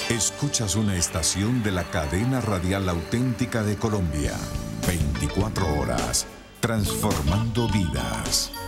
Escuchas una estación de la cadena radial auténtica de Colombia. 24 horas, transformando vidas.